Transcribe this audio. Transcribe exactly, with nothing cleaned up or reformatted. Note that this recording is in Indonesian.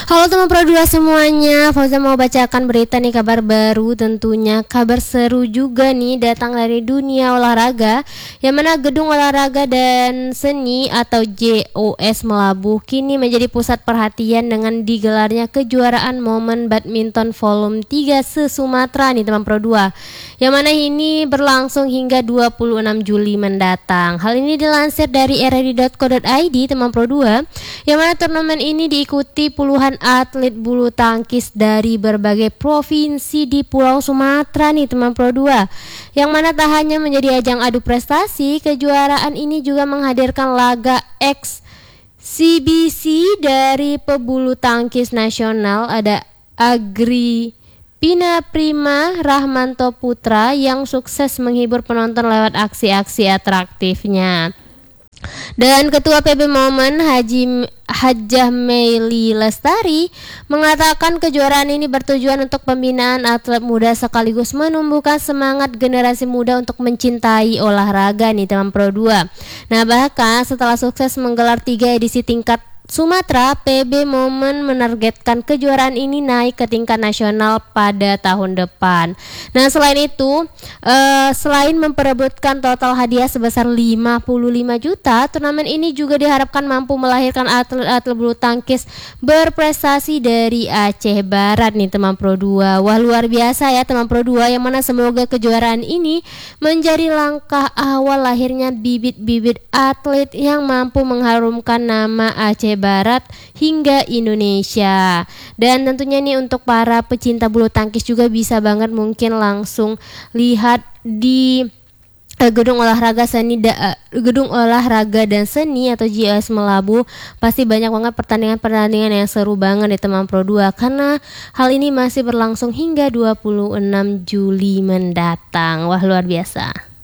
Halo teman Pro dua semuanya, Fauza mau bacakan berita nih, kabar baru tentunya, kabar seru juga nih, datang dari dunia olahraga, yang mana Gedung Olahraga dan Seni atau J O S Melabuh kini menjadi pusat perhatian dengan digelarnya kejuaraan Momen Badminton Volume tiga se-Sumatera nih teman Pro dua, yang mana ini berlangsung hingga dua puluh enam Juli mendatang. Hal ini dilansir dari r r i dot co dot i d teman Pro dua, yang mana turnamen ini diikuti puluhan atlet bulu tangkis dari berbagai provinsi di Pulau Sumatera nih teman Pro dua, yang mana tak hanya menjadi ajang adu prestasi, kejuaraan ini juga menghadirkan laga eksibisi dari pebulu tangkis nasional. Ada Agri Pina Prima Rahmanto Putra yang sukses menghibur penonton lewat aksi-aksi atraktifnya. Dan Ketua P B Momen Haji Hajah Meili Lestari mengatakan kejuaraan ini bertujuan untuk pembinaan atlet muda sekaligus menumbuhkan semangat generasi muda untuk mencintai olahraga nih teman Pro dua. Nah, bahkan setelah sukses menggelar tiga edisi tingkat Sumatera, P B Momen menargetkan kejuaraan ini naik ke tingkat nasional pada tahun depan. Nah, selain itu, uh, selain memperebutkan total hadiah sebesar lima puluh lima juta, turnamen ini juga diharapkan mampu melahirkan atlet-atlet bulu tangkis berprestasi dari Aceh Barat nih teman Pro dua. Wah, luar biasa ya teman Pro dua, yang mana semoga kejuaraan ini menjadi langkah awal lahirnya bibit-bibit atlet yang mampu mengharumkan nama Aceh Barat hingga Indonesia. Dan tentunya nih untuk para pecinta bulu tangkis juga bisa banget mungkin langsung lihat di uh, Gedung Olahraga Seni da, uh, Gedung Olahraga dan Seni atau J O S Melabuh. Pasti banyak banget pertandingan-pertandingan yang seru banget di teman Pro dua, karena hal ini masih berlangsung hingga dua puluh enam Juli mendatang. Wah, luar biasa.